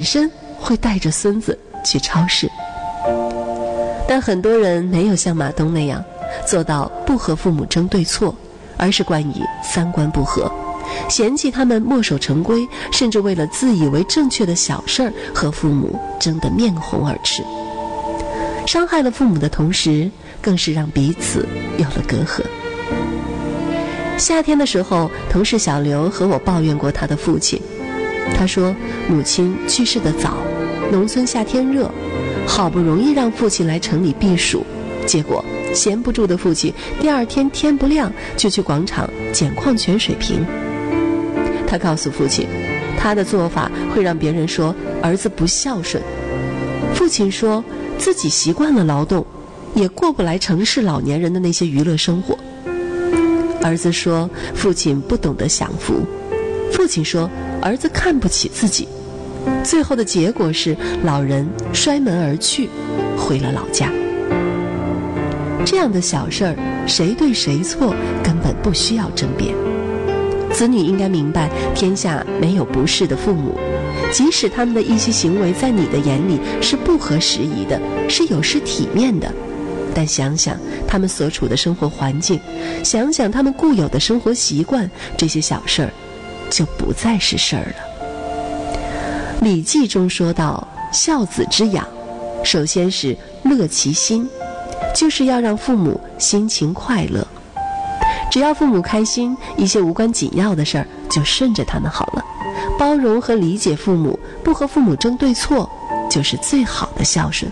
身会带着孙子去超市。但很多人没有像马东那样做到不和父母争对错，而是冠以三观不合，嫌弃他们墨守成规，甚至为了自以为正确的小事儿和父母争得面红耳赤，伤害了父母的同时，更是让彼此有了隔阂。夏天的时候，同事小刘和我抱怨过他的父亲，他说母亲去世得早，农村夏天热，好不容易让父亲来城里避暑，结果闲不住的父亲第二天天不亮就去广场捡矿泉水瓶。他告诉父亲，他的做法会让别人说儿子不孝顺。父亲说自己习惯了劳动，也过不来城市老年人的那些娱乐生活。儿子说父亲不懂得享福，父亲说儿子看不起自己。最后的结果是老人摔门而去，回了老家。这样的小事儿，谁对谁错根本不需要争辩。子女应该明白，天下没有不是的父母，即使他们的一些行为在你的眼里是不合时宜的，是有失体面的，但想想他们所处的生活环境，想想他们固有的生活习惯，这些小事儿就不再是事儿了。《礼记》中说到，孝子之养，首先是乐其心，就是要让父母心情快乐。只要父母开心，一些无关紧要的事儿就顺着他们好了。包容和理解父母，不和父母争对错，就是最好的孝顺。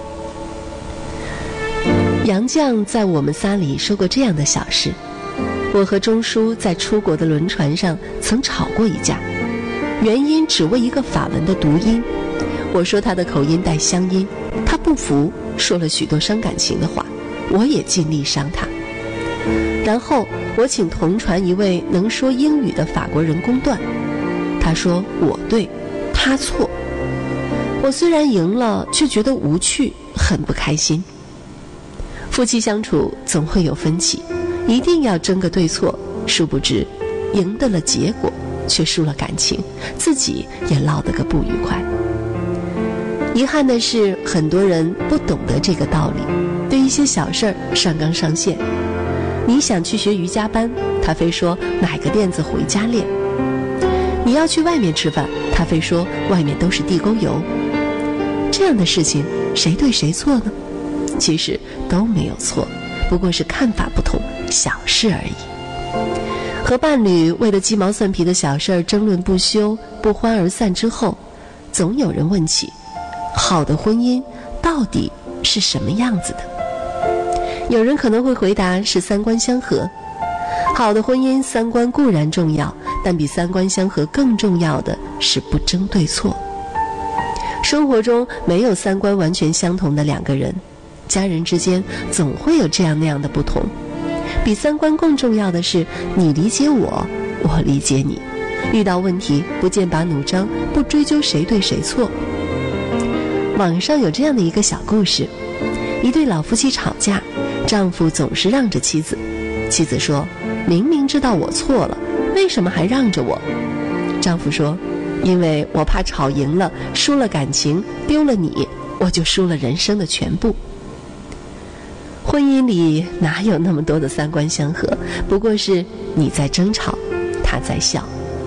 杨绛在《我们仨》里说过这样的小事：我和钟书在出国的轮船上曾吵过一架，原因只为一个法文的读音。我说他的口音带乡音，他不服，说了许多伤感情的话，我也尽力伤他。然后我请同船一位能说英语的法国人公断，他说我对，他错。我虽然赢了，却觉得无趣，很不开心。夫妻相处总会有分歧，一定要争个对错，殊不知赢得了结果，却输了感情，自己也落得个不愉快。遗憾的是，很多人不懂得这个道理，对一些小事儿上纲上线。你想去学瑜伽班，他非说买个垫子回家练；你要去外面吃饭，他非说外面都是地沟油。这样的事情，谁对谁错呢？其实都没有错，不过是看法不同，小事而已。和伴侣为了鸡毛蒜皮的小事争论不休，不欢而散之后，总有人问起，好的婚姻到底是什么样子的？有人可能会回答是三观相合。好的婚姻，三观固然重要，但比三观相合更重要的是不争对错。生活中没有三观完全相同的两个人，家人之间总会有这样那样的不同。比三观更重要的是，你理解我，我理解你。遇到问题不剑拔弩张，不追究谁对谁错。网上有这样的一个小故事，一对老夫妻吵架，丈夫总是让着妻子，妻子说，明明知道我错了，为什么还让着我？丈夫说，因为我怕吵赢了，输了感情，丢了你，我就输了人生的全部。婚姻里哪有那么多的三观相合，不过是你在争吵，他在笑。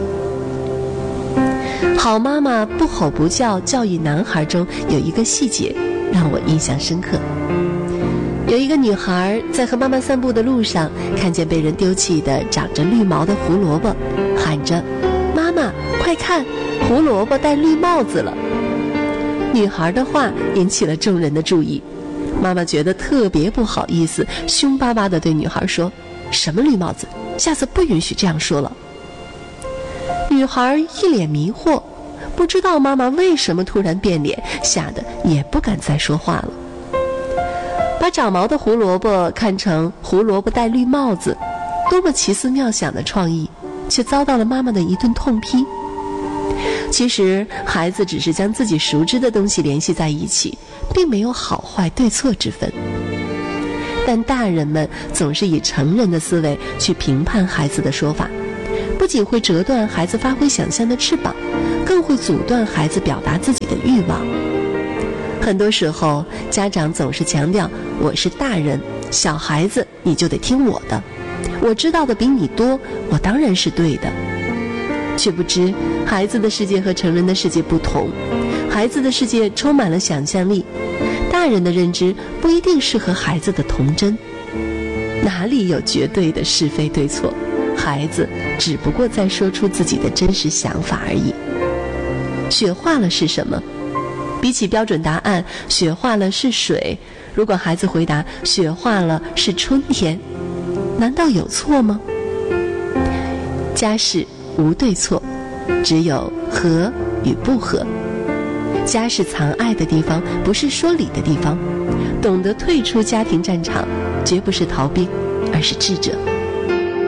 好妈妈不吼不叫教育男孩中有一个细节让我印象深刻。有一个女孩在和妈妈散步的路上，看见被人丢弃的长着绿毛的胡萝卜，喊着，妈妈快看，胡萝卜戴绿帽子了。女孩的话引起了众人的注意，妈妈觉得特别不好意思，凶巴巴地对女孩说，什么绿帽子，下次不允许这样说了。女孩一脸迷惑，不知道妈妈为什么突然变脸，吓得也不敢再说话了。把长毛的胡萝卜看成胡萝卜戴绿帽子，多么奇思妙想的创意，却遭到了妈妈的一顿痛批。其实孩子只是将自己熟知的东西联系在一起，并没有好坏对错之分。但大人们总是以成人的思维去评判孩子的说法， 不仅会折断孩子发挥想象的翅膀，更会阻断孩子表达自己的欲望。很多时候，家长总是强调我是大人，小孩子你就得听我的，我知道的比你多，我当然是对的。却不知孩子的世界和成人的世界不同，孩子的世界充满了想象力，大人的认知不一定适合孩子的童真。哪里有绝对的是非对错？孩子只不过在说出自己的真实想法而已。雪化了是什么？比起标准答案，雪化了是水。如果孩子回答雪化了是春天，难道有错吗？家事无对错，只有合与不合。家是藏爱的地方，不是说理的地方。懂得退出家庭战场，绝不是逃兵，而是智者。